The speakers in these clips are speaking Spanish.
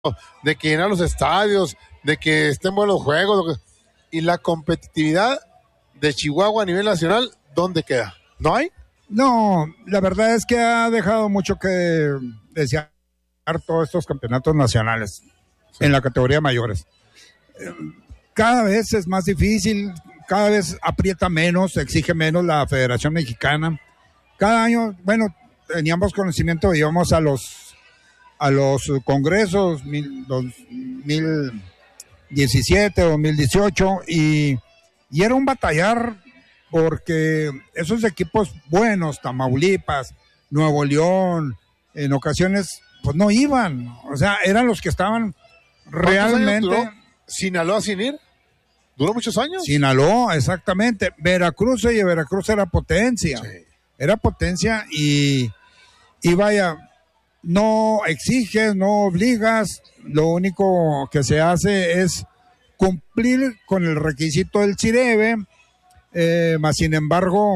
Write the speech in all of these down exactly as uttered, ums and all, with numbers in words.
de que llenar los estadios, de que estén buenos juegos. Y la competitividad de Chihuahua a nivel nacional, ¿dónde queda? ¿No hay? No, la verdad es que ha dejado mucho que desear todos estos campeonatos nacionales sí. en la categoría de mayores. Cada vez es más difícil, cada vez aprieta menos, exige menos la Federación Mexicana. Cada año, bueno, teníamos conocimiento, íbamos a los a los congresos dos mil diecisiete, dos mil dieciocho y, y era un batallar porque esos equipos buenos, Tamaulipas, Nuevo León, en ocasiones pues no iban, o sea, eran los que estaban realmente. ¿Sinaloa sin ir? ¿Duró muchos años? Sinaloa, exactamente. Veracruz, y Veracruz era potencia. Sí. Era potencia y, y vaya, no exiges, no obligas, lo único que se hace es cumplir con el requisito del CIREBE, eh, más sin embargo,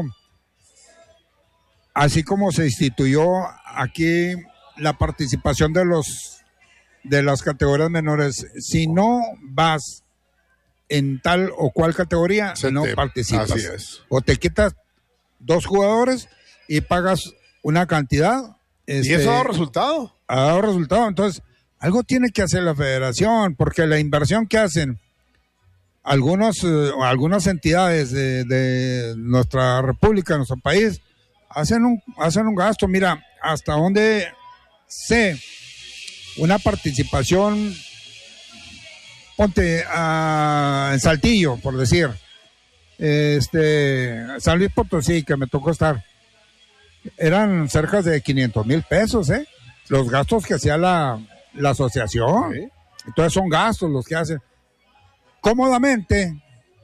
así como se instituyó aquí la participación de los de las categorías menores, si no vas en tal o cual categoría, se no te, participas. Así es. O te quitas dos jugadores y pagas una cantidad. Este, ¿Y eso ha dado resultado? Ha dado resultado. Entonces, algo tiene que hacer la federación, porque la inversión que hacen algunos, eh, algunas entidades de, de nuestra república, nuestro país, hacen un, hacen un gasto. Mira, hasta donde sé, una participación, ponte uh, en Saltillo, por decir, este, San Luis Potosí, que me tocó estar, eran cerca de quinientos mil pesos, ¿eh? Los gastos que hacía la, la asociación. ¿Sí? Entonces son gastos los que hacen. Cómodamente,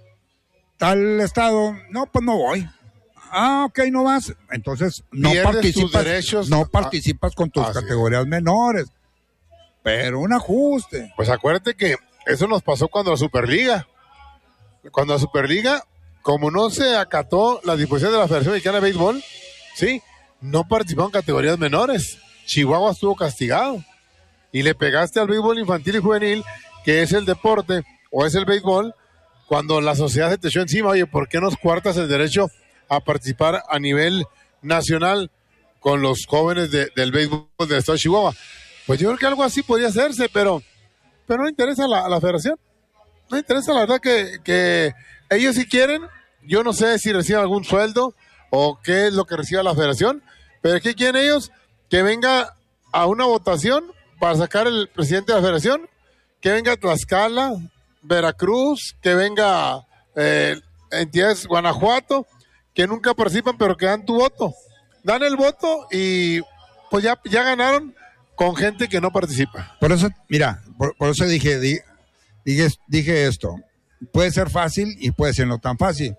tal estado, no, pues no voy. Ah, ok, no vas. Entonces no participas, derechos, no participas con tus categorías es. menores. Pero un ajuste. Pues acuérdate que eso nos pasó cuando la Superliga. Cuando la Superliga, como no se acató la disposición de la Federación Mexicana de Béisbol, sí, no participó en categorías menores. Chihuahua estuvo castigado. Y le pegaste al béisbol infantil y juvenil, que es el deporte, o es el béisbol, cuando la sociedad se te echó encima. Oye, ¿por qué nos cuartas el derecho a participar a nivel nacional con los jóvenes de, del béisbol del estado de Chihuahua? Pues yo creo que algo así podría hacerse, pero, pero no interesa a la, a la federación. No interesa, la verdad, que, que ellos si quieren, yo no sé si reciben algún sueldo o qué es lo que recibe la federación, pero ¿qué quieren ellos? Que venga a una votación para sacar el presidente de la federación, que venga Tlaxcala, Veracruz, que venga eh, entidades Guanajuato, que nunca participan, pero que dan tu voto. Dan el voto y pues ya, ya ganaron con gente que no participa. Por eso, mira, por, por eso dije, dije, dije esto. Puede ser fácil y puede ser no tan fácil.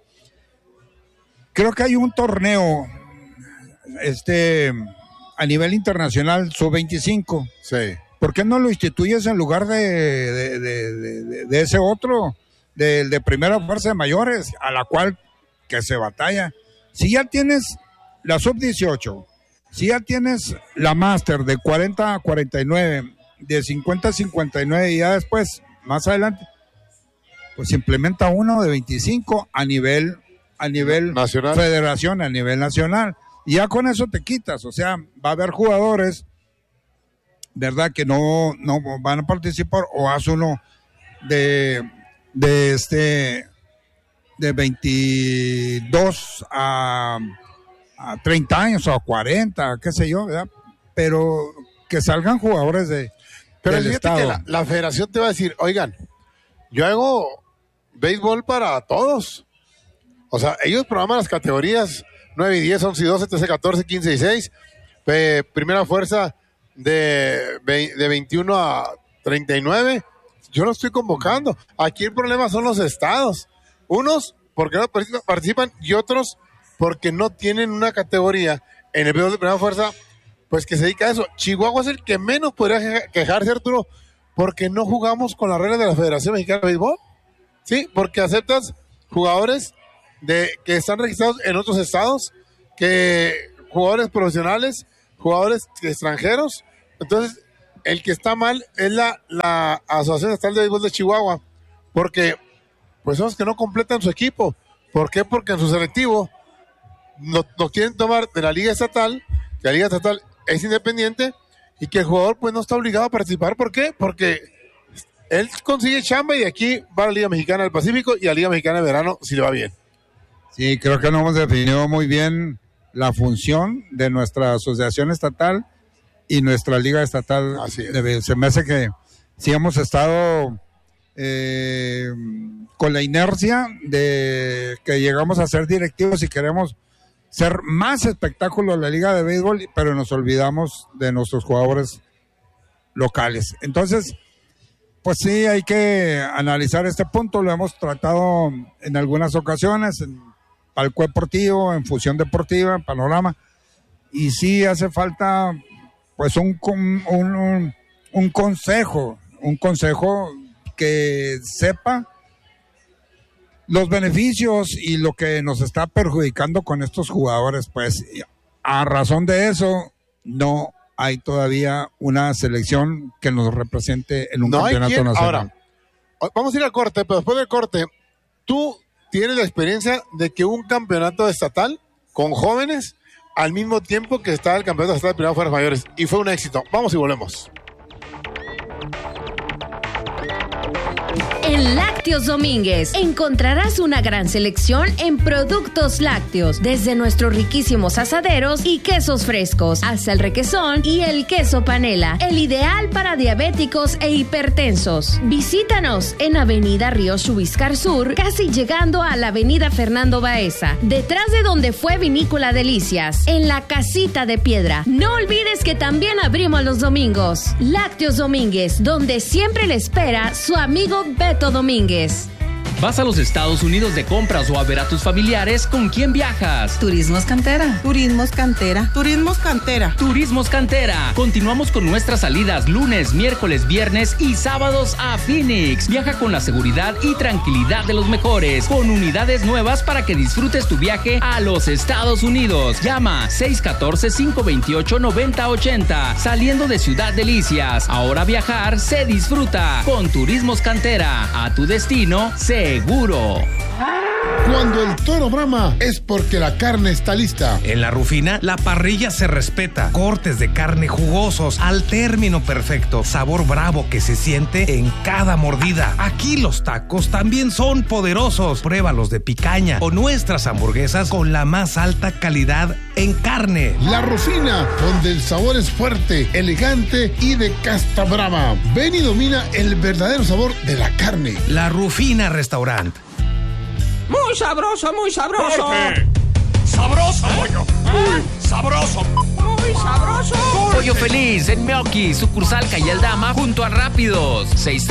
Creo que hay un torneo este a nivel internacional sub veinticinco. Sí. ¿Por qué no lo instituyes en lugar de, de, de, de, de ese otro, de, de primera fuerza de mayores, a la cual que se batalla? Si ya tienes la sub dieciocho, si ya tienes la máster de cuarenta a cuarenta y nueve, de cincuenta a cincuenta y nueve, y ya después, más adelante, pues implementa uno de veinticinco a nivel, a nivel nacional, federación, a nivel nacional. Y ya con eso te quitas. O sea, va a haber jugadores, ¿verdad?, que no, no van a participar, o haz uno de, de este, de veintidós a... a treinta años o a cuarenta, qué sé yo, ¿verdad? Pero que salgan jugadores de Pero del fíjate estado. que la, la federación te va a decir, oigan, yo hago béisbol para todos. O sea, ellos programan las categorías nueve y diez, once y doce, trece, catorce, quince y seis, eh, primera fuerza de, de veintiuno a treinta y nueve. Yo lo estoy convocando. Aquí el problema son los estados. Unos porque no participan y otros porque no tienen una categoría en el béisbol de primera fuerza, pues que se dedica a eso. Chihuahua es el que menos podría quejarse, Arturo, porque no jugamos con las reglas de la Federación Mexicana de Béisbol, ¿sí? Porque aceptas jugadores de que están registrados en otros estados, que jugadores profesionales, jugadores extranjeros. Entonces, el que está mal es la, la Asociación Estatal de Béisbol de Chihuahua, porque pues son los que no completan su equipo. ¿Por qué? Porque en su selectivo no, no quieren tomar de la Liga Estatal, que la Liga Estatal es independiente y que el jugador pues no está obligado a participar. ¿Por qué? Porque él consigue chamba y de aquí va a la Liga Mexicana del Pacífico y a la Liga Mexicana de Verano si le va bien. Sí, creo que no hemos definido muy bien la función de nuestra asociación estatal y nuestra liga estatal. Así es. De, se me hace que sí hemos estado eh, con la inercia de que llegamos a ser directivos y queremos ser más espectáculo en la liga de béisbol, pero nos olvidamos de nuestros jugadores locales. Entonces, pues sí, hay que analizar este punto. Lo hemos tratado en algunas ocasiones, en Palco Deportivo, en Fusión Deportiva, en Panorama, y sí hace falta pues un, un, un, un consejo, un consejo que sepa los beneficios y lo que nos está perjudicando con estos jugadores. Pues a razón de eso no hay todavía una selección que nos represente en un no campeonato nacional. Ahora, vamos a ir al corte, pero después del corte, tú tienes la experiencia de que un campeonato estatal con jóvenes al mismo tiempo que está el campeonato estatal de primeras fuerzas mayores, y fue un éxito. Vamos y volvemos. En Lácteos Domínguez encontrarás una gran selección en productos lácteos, desde nuestros riquísimos asaderos y quesos frescos, hasta el requesón y el queso panela, el ideal para diabéticos e hipertensos. Visítanos en Avenida Río Chubiscar Sur, casi llegando a la Avenida Fernando Baeza, detrás de donde fue Vinícola Delicias, en la Casita de Piedra. No olvides que también abrimos los domingos. Lácteos Domínguez, donde siempre le espera su amigo Beto Domínguez. ¿Vas a los Estados Unidos de compras o a ver a tus familiares? ¿Con quién viajas? Turismos Cantera. Turismos Cantera. Turismos Cantera. Turismos Cantera. Continuamos con nuestras salidas lunes, miércoles, viernes y sábados a Phoenix. Viaja con la seguridad y tranquilidad de los mejores, con unidades nuevas para que disfrutes tu viaje a los Estados Unidos. Llama seis uno cuatro, cinco dos ocho, nueve cero ocho cero. Saliendo de Ciudad Delicias. Ahora viajar se disfruta con Turismos Cantera. A tu destino seguro. Cuando el toro brama es porque la carne está lista. En La Rufina, la parrilla se respeta. Cortes de carne jugosos al término perfecto. Sabor bravo que se siente en cada mordida. Aquí los tacos también son poderosos. Pruébalos de picaña o nuestras hamburguesas con la más alta calidad en carne. La Rufina, donde el sabor es fuerte, elegante y de casta brava. Ven y domina el verdadero sabor de la carne. La Rufina Restaurante. Muy sabroso, muy sabroso. Corte. Sabroso, pollo. Muy sabroso. Muy sabroso. Pollo Feliz en Meoqui, sucursal Calle Aldama, junto a Rápidos. seis